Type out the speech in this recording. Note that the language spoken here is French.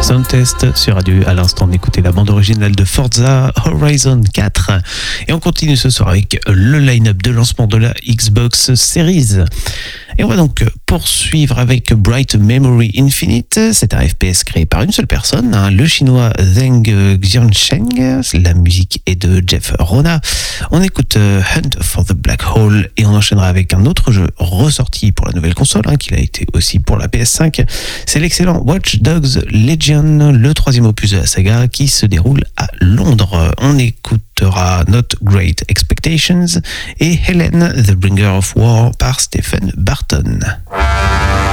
Sound Test sur Radio. À l'instant, on écoutait la bande originale de Forza Horizon 4. Et on continue ce soir avec le line-up de lancement de la Xbox Series. Et on va donc poursuivre avec Bright Memory Infinite. C'est un FPS créé par une seule personne, le chinois Zheng Xiansheng. La musique est de Jeff Rona. On écoute Hunt for the Black Hole et on enchaînera avec un autre jeu ressorti pour la nouvelle console, qui a été aussi pour la PS5. C'est l'excellent Watch Dogs Legion, le troisième opus de la saga qui se déroule à Londres. On écoutera Not Great Expectations et Helen, The Bringer of War par Stephen Barton.